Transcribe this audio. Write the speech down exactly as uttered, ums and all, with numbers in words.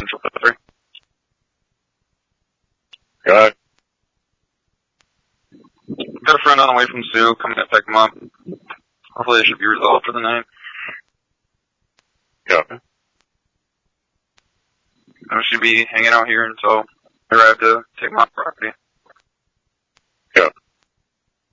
Central three. Got it. Got a friend on the way from Sioux, coming to pick him up. Hopefully they should be resolved for the night. Copy. I should be hanging out here until I arrive to take him off property.